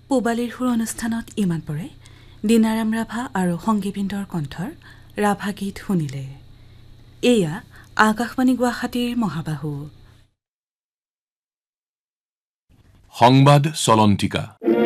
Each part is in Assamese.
পূবালীৰ সুৰ অনুষ্ঠানত ইমান পৰে দিনাৰাম ৰাভা আৰু সংগীবৃন্দৰ কণ্ঠৰ ৰাভা গীত শুনিলে। এয়া আকাশবাণী গুৱাহাটীৰ মহাবাহু। সংবাদ চলন্তিকা।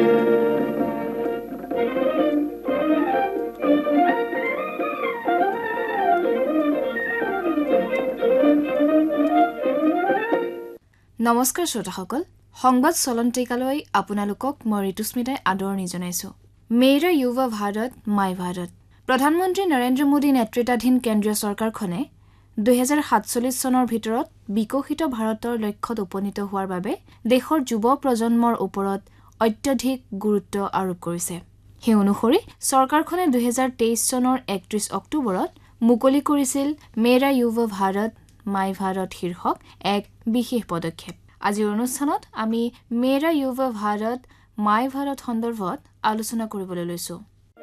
নমস্কাৰ শ্ৰোতাসকল, সংবাদ চলন্তিকালৈ আপোনালোকক মই ঋতুস্মিতাই আদৰণি জনাইছো। মেৰা যুৱা ভাৰত মাই ভাৰত। প্ৰধানমন্ত্ৰী নৰেন্দ্ৰ মোদী নেতৃত্বাধীন কেন্দ্ৰীয় চৰকাৰখনে 2047 চনৰ ভিতৰত বিকশিত ভাৰতৰ লক্ষ্যত উপনীত হোৱাৰ বাবে দেশৰ যুৱ প্ৰজন্মৰ ওপৰত অত্যধিক গুৰুত্ব আৰোপ কৰিছে। সেই অনুসৰি চৰকাৰখনে 2023 চনৰ 31 অক্টোবৰত মুকলি কৰিছিল মেৰা যুৱা ভাৰত মাই ভাৰত শীৰ্ষক এক বিশেষ পদক্ষেপ। আজিৰ অনুষ্ঠানত আমি মেৰা যুৱা ভাৰত মাই ভাৰত সন্দৰ্ভত আলোচনা কৰিবলৈ লৈছো।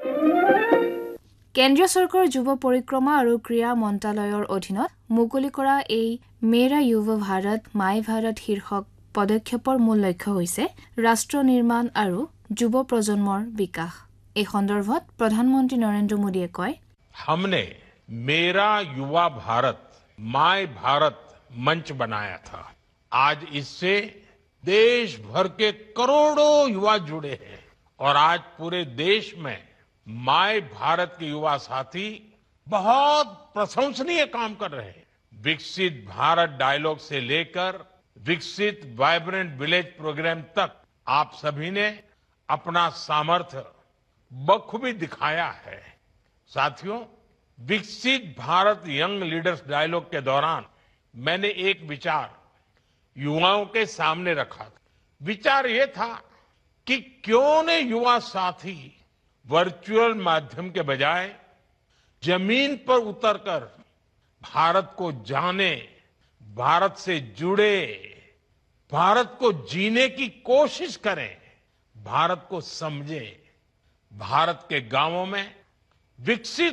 কেন্দ্ৰীয় চৰকাৰৰ যুৱ পৰিক্ৰমা আৰু ক্ৰীড়া মন্ত্ৰালয়ৰ অধীনত মুকলি কৰা এই মেৰা যুৱা ভাৰত মাই ভাৰত শীৰ্ষক পদক্ষেপৰ মূল লক্ষ্য হৈছে ৰাষ্ট্ৰ নিৰ্মাণ আৰু যুৱ প্ৰজন্মৰ বিকাশ। এই সন্দৰ্ভত প্ৰধানমন্ত্ৰী নৰেন্দ্ৰ মোদীয়ে কয়, हमने मेरा युवा भारत माय भारत मंच बनाया था। आज इससे देश भर के करोड़ों युवा जुड़े हैं और आज पूरे देश में माय भारत के युवा साथी बहुत प्रशंसनीय काम कर रहे हैं। विकसित भारत डायलॉग से लेकर विकसित वाइब्रेंट विलेज प्रोग्राम तक आप सभी ने अपना सामर्थ्य बखूबी दिखाया है। साथियों, विकसित भारत यंग लीडर्स डायलॉग के दौरान मैंने एक विचार युवाओं के सामने रखा था। विचार ये था कि क्यों न युवा साथी वर्चुअल माध्यम के बजाय जमीन पर उतरकर भारत को जाने, भारत से जुड़े, भारत को जीने की कोशिश करें, भारत को समझें। भारत के गांवों में विकसित